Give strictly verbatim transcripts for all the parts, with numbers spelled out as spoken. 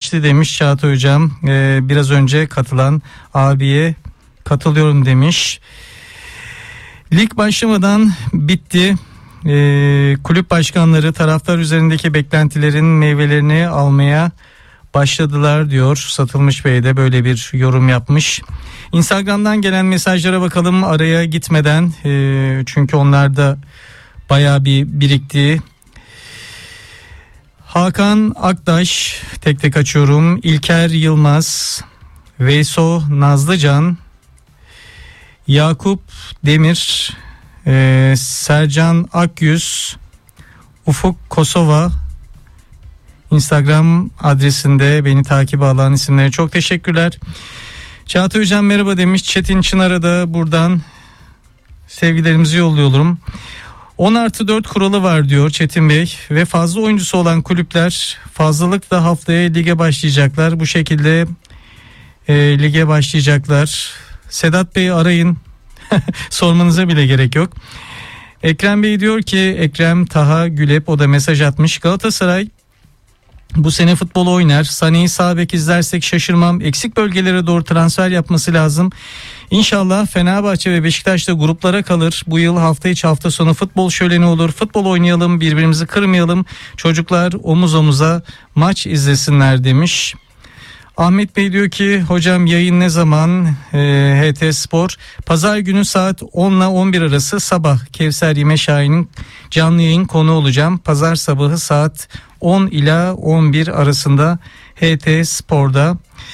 geçti demiş Çağatay Hocam. Ee, biraz önce katılan abiye katılıyorum demiş. Lig başlamadan bitti. Ee, kulüp başkanları taraftar üzerindeki beklentilerin meyvelerini almaya başladılar diyor. Satılmış Bey de böyle bir yorum yapmış. Instagram'dan gelen mesajlara bakalım araya gitmeden. Ee, çünkü onlar da bayağı bir birikti. Hakan Aktaş, tek tek açıyorum. İlker Yılmaz, Veyso Nazlıcan, Yakup Demir, e, Sercan Akyüz, Ufuk Kosova Instagram adresinde beni takibe alan isimlere çok teşekkürler. Çağatay Hocam merhaba demiş. Çetin Çınar'a da buradan sevgilerimizi yolluyorum. on artı dört kuralı var diyor Çetin Bey ve fazla oyuncusu olan kulüpler fazlalıkla haftaya lige başlayacaklar. Bu şekilde e, lige başlayacaklar. Sedat Bey arayın. Sormanıza bile gerek yok. Ekrem Bey diyor ki, Ekrem Taha Gülep, o da mesaj atmış. Galatasaray bu sene futbol oynar. Sané'yi sağ bek izlersek şaşırmam. Eksik bölgelere doğru transfer yapması lazım. İnşallah Fenerbahçe ve Beşiktaş da gruplara kalır. Bu yıl hafta içi hafta sonu futbol şöleni olur. Futbol oynayalım, birbirimizi kırmayalım. Çocuklar omuz omuza maç izlesinler demiş. Ahmet Bey diyor ki, hocam yayın ne zaman? e, H T Spor pazar günü saat on ile on bir arası sabah Kevser Yime Şahin'in canlı yayın konu olacağım. Pazar sabahı saat on ila on bir arasında H T Spor'da.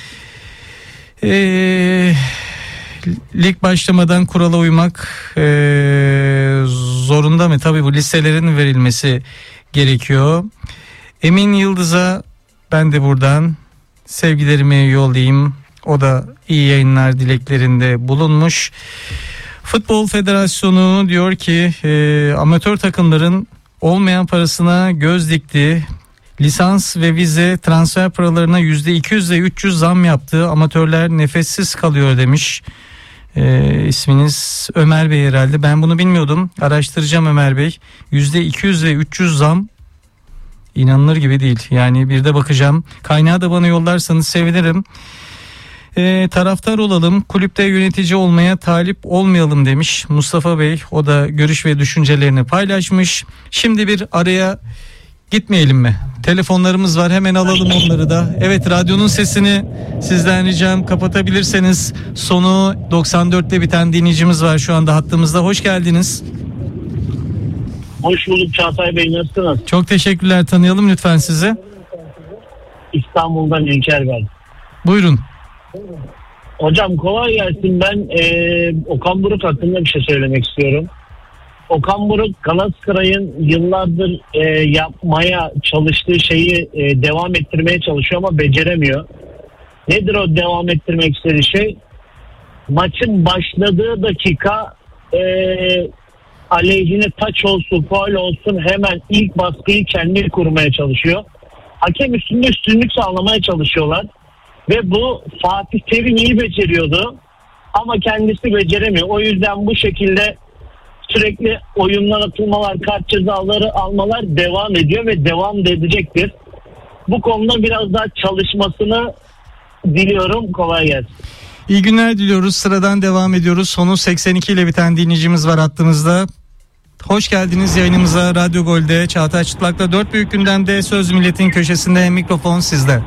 Eee Lig başlamadan kurala uymak e, zorunda mı? Tabii bu listelerin verilmesi gerekiyor. Emin Yıldız'a ben de buradan sevgilerimi yollayayım. O da iyi yayınlar dileklerinde bulunmuş. Futbol Federasyonu diyor ki e, amatör takımların olmayan parasına göz dikti. Lisans ve vize transfer paralarına yüzde iki yüz ile üç yüz zam yaptı. Amatörler nefessiz kalıyor demiş. Ee, isminiz Ömer Bey herhalde. Ben bunu bilmiyordum. Araştıracağım Ömer Bey. yüzde iki yüz ile üç yüz zam inanılır gibi değil. Yani bir de bakacağım. Kaynağı da bana yollarsanız sevinirim. Ee, taraftar olalım, kulüpte yönetici olmaya talip olmayalım demiş Mustafa Bey. O da görüş ve düşüncelerini paylaşmış. Şimdi bir araya gitmeyelim mi? Telefonlarımız var, hemen alalım onları da. Evet, radyonun sesini sizden ricam kapatabilirseniz. Sonu doksan dörtte biten dinleyicimiz var şu anda hattımızda. Hoş geldiniz. Hoş bulduk Çağatay Bey, nasılsınız? Çok teşekkürler, tanıyalım lütfen sizi. İstanbul'dan İlker ben. Buyurun. Hocam kolay gelsin. Ben e, Okan Buruk hakkında bir şey söylemek istiyorum. Okan Buruk Galatasaray'ın yıllardır e, yapmaya çalıştığı şeyi e, devam ettirmeye çalışıyor ama beceremiyor. Nedir o devam ettirmek istediği şey? Maçın başladığı dakika e, aleyhine taç olsun, faul olsun hemen ilk baskıyı kendi kurmaya çalışıyor. Hakem üstünde üstünlük sağlamaya çalışıyorlar. Ve bu Fatih Terim iyi beceriyordu ama kendisi beceremiyor. O yüzden bu şekilde sürekli oyunlar atılmalar, kart cezaları almalar devam ediyor ve devam da edecektir. Bu konuda biraz daha çalışmasını diliyorum. Kolay gelsin. İyi günler diliyoruz. Sıradan devam ediyoruz. Sonu seksen iki ile biten dinleyicimiz var hattımızda. Hoş geldiniz yayınımıza. Radyo Gol'de Çağatay Çıtlak'la dört büyük gündemde Söz Milletin köşesinde, mikrofon sizde.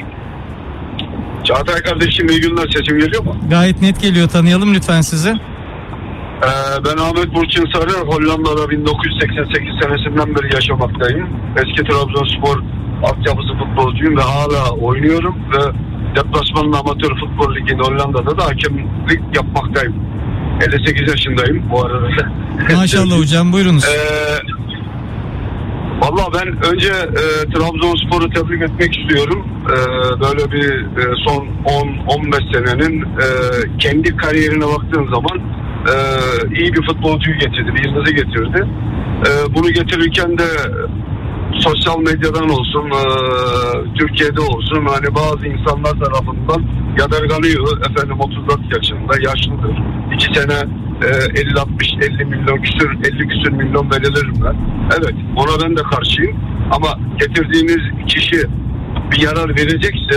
Çağatay kardeşim iyi günler, sesim geliyor mu? Gayet net geliyor, tanıyalım lütfen sizi. Ee, ben Ahmet Burçin Sarı, Hollanda'da bin dokuz yüz seksen sekiz senesinden beri yaşamaktayım. Eski Trabzonspor altyapısı futbolcuyum ve hala oynuyorum ve deplasmanlı amatör futbol liginde Hollanda'da da hakemlik yapmaktayım. elli sekiz yaşındayım bu arada. Maşallah hocam, buyurunuz. Ee, Valla ben önce e, Trabzonspor'u tebrik etmek istiyorum. E, böyle bir e, son on on beş senenin e, kendi kariyerine baktığın zaman e, iyi bir futbolcuyu getirdi, bir yıldızı getirdi. E, bunu getirirken de sosyal medyadan olsun, e, Türkiye'de olsun, hani bazı insanlar tarafından yadırganıyor. Efendim otuz dört yaşında, yaşlıdır. iki sene e, elli altmış elli milyon küsür, elli küsür milyon verilir mi? Evet, ona ben de karşıyım. Ama getirdiğiniz kişi bir yarar verecekse